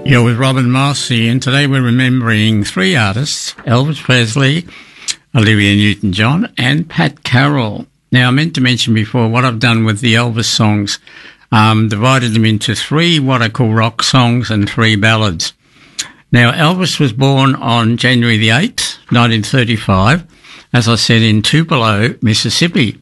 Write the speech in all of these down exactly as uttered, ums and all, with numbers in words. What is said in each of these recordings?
You're with Robin Mossy, and today we're remembering three artists: Elvis Presley, Olivia Newton-John, and Pat Carroll. Now, I meant to mention before what I've done with the Elvis songs, um, divided them into three what I call rock songs and three ballads. Now, Elvis was born on January the eighth, nineteen thirty-five, as I said, in Tupelo, Mississippi,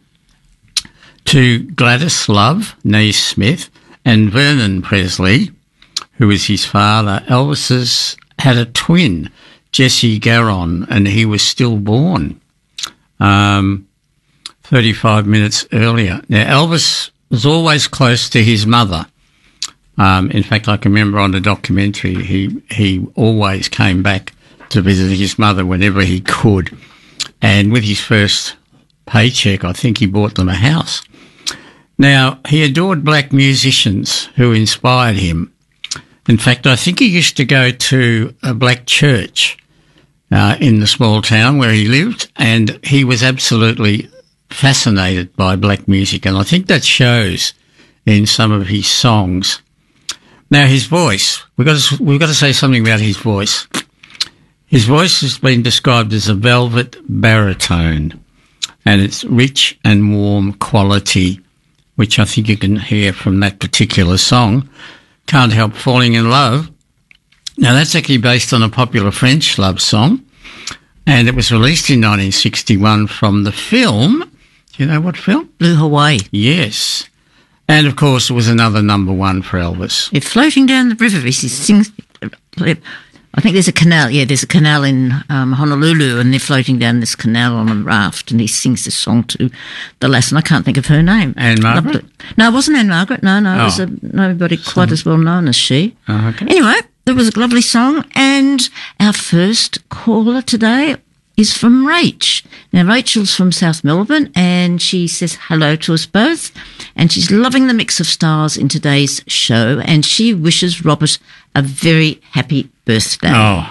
to Gladys Love, née Smith, and Vernon Presley, who was his father. Elvis's had a twin, Jesse Garon, and he was still born um, thirty-five minutes earlier. Now, Elvis was always close to his mother. Um, in fact, I can remember on the documentary, he, he always came back to visit his mother whenever he could. And with his first paycheck, I think he bought them a house. Now, he adored black musicians who inspired him. In fact, I think he used to go to a black church uh, in the small town where he lived, and he was absolutely fascinated by black music, and I think that shows in some of his songs. Now, his voice, we've got to, we've got to say something about his voice. His voice has been described as a velvet baritone, and it's rich and warm quality, which I think you can hear from that particular song, Can't Help Falling in Love. Now, that's actually based on a popular French love song, and it was released in nineteen sixty-one from the film. Do you know what film? Blue Hawaii. Yes. And, of course, it was another number one for Elvis. They're floating down the river. He sings. I think there's a canal. Yeah, there's a canal in um, Honolulu, and they're floating down this canal on a raft, and he sings this song to the lass, and I can't think of her name. Anne Margaret? No, it wasn't Anne Margaret. No, no, it oh. was a, nobody quite as well known as she. Oh, okay. Anyway, it was a lovely song, and our first caller today is from Rach. Now, Rachel's from South Melbourne, and she says hello to us both, and she's loving the mix of stars in today's show, and she wishes Robert a very happy birthday. Oh,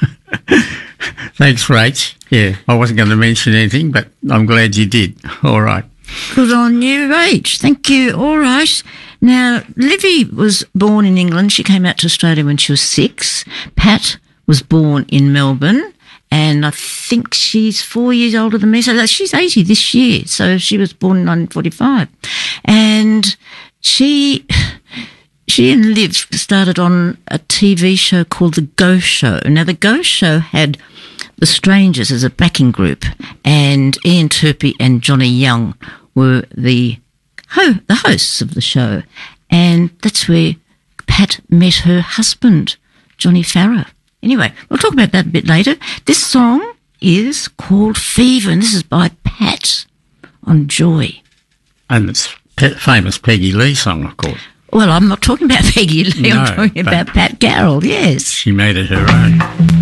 thanks, Rach. Yeah, I wasn't going to mention anything, but I'm glad you did. All right. Good on you, Rach. Thank you. All right. Now, Livy was born in England. She came out to Australia when she was six. Pat was born in Melbourne, and I think she's four years older than me. So she's eighty this year. So she was born in nineteen forty-five. And she... She and Liv started on a T V show called The Go Show. Now, The Go Show had The Strangers as a backing group, and Ian Turpie and Johnny Young were the ho- the hosts of the show. And that's where Pat met her husband, Johnny Farrow. Anyway, we'll talk about that a bit later. This song is called Fever, and this is by Pat on Joy. And it's a famous Peggy Lee song, of course. Well, I'm not talking about Peggy Lee. No, I'm talking about Pat Carroll, yes. She made it her own.